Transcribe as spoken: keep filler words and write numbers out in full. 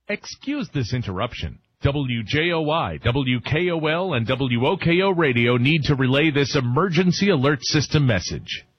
Excuse this interruption. W J O I, W K O L, and W O K O Radio need to relay this emergency alert system message.